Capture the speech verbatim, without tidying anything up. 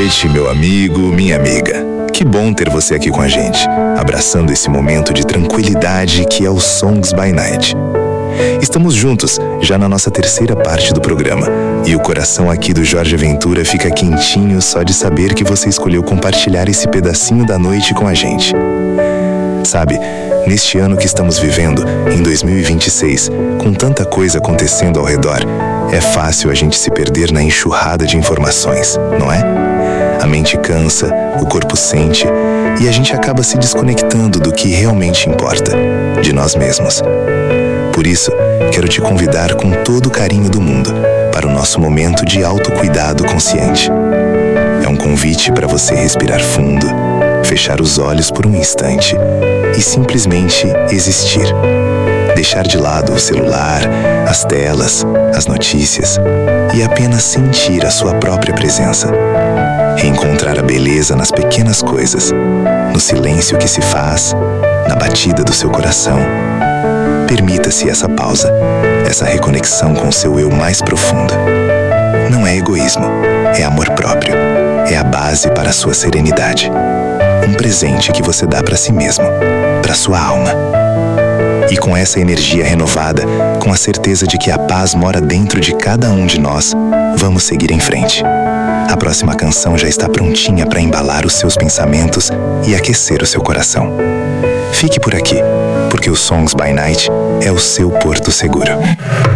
noite, meu amigo, minha amiga. Que bom ter você aqui com a gente, abraçando esse momento de tranquilidade que é o Songs by Night. Estamos juntos, já na nossa terceira parte do programa, e o coração aqui do Jorge Aventura fica quentinho só de saber que você escolheu compartilhar esse pedacinho da noite com a gente. Sabe, neste ano que estamos vivendo, em dois mil e vinte e seis, com tanta coisa acontecendo ao redor, é fácil a gente se perder na enxurrada de informações, não é? A mente cansa, o corpo sente, e a gente acaba se desconectando do que realmente importa, de nós mesmos. Por isso, quero te convidar com todo o carinho do mundo para o nosso momento de autocuidado consciente. É um convite para você respirar fundo, fechar os olhos por um instante e simplesmente existir. Deixar de lado o celular, as telas, as notícias e apenas sentir a sua própria presença. Reencontrar a beleza nas pequenas coisas, no silêncio que se faz, na batida do seu coração. Permita-se essa pausa, essa reconexão com seu eu mais profundo. Não é egoísmo, é amor próprio. É a base para a sua serenidade. Um presente que você dá para si mesmo, para sua alma. E com essa energia renovada, com a certeza de que a paz mora dentro de cada um de nós, vamos seguir em frente. A próxima canção já está prontinha para embalar os seus pensamentos e aquecer o seu coração. Fique por aqui, porque o Songs by Night é o seu porto seguro.